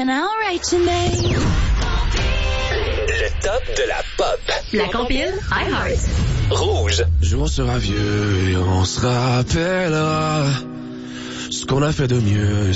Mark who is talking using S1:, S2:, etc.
S1: alright to me.
S2: Le top de la pop.
S3: La compile iHeart.
S2: Rouge.
S4: Un jour on sera vieux et on se rappellera ce qu'on a fait de mieux